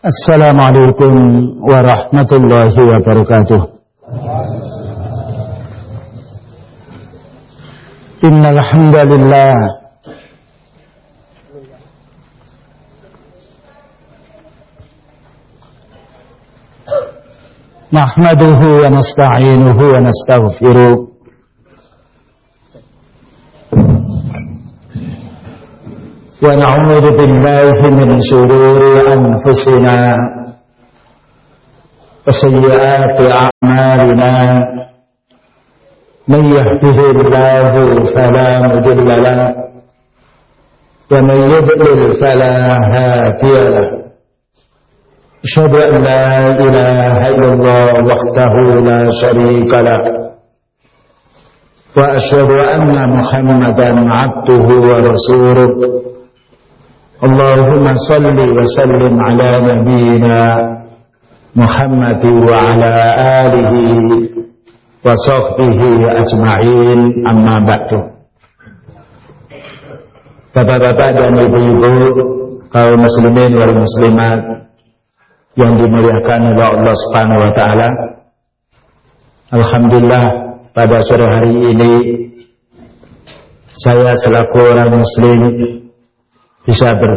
Assalamualaikum warahmatullahi wabarakatuh. Innal hamdalillah nahmaduhu wa nasta'inuhu wa nastaghfiruh wa na'udzu billahi min shururi anfusina wa sayyiati a'malina man yahdihillahu fala mudilla lahu wa man yudlil fala hadiya lahu asyhadu an la ilaha illallah wahdahu la syarika lahu wa asyhadu anna muhammadan abduhu wa rasuluh. Allahumma salli wa sallim ala nabiyyina Muhammad wa ala alihi wa sahbihi ajma'in, amma ba'du. Bapak-bapak dan ibu-ibu, kaum muslimin wal muslimat yang dimuliakan oleh Allah Subhanahu wa taala. Alhamdulillah, pada sore hari ini saya selaku orang muslim bisa